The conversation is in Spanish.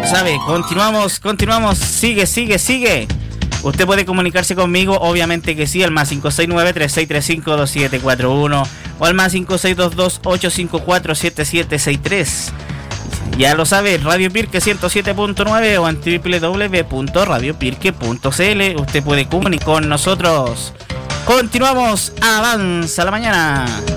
sabe, continuamos, sigue. Usted puede comunicarse conmigo, obviamente que sí, al más 569-3635-2741 o al más 5622-854-7763. Ya lo sabe, Radio Pirque 107.9 o en www.radiopirque.cl. Usted puede comunicar con nosotros. Continuamos, avanza la mañana.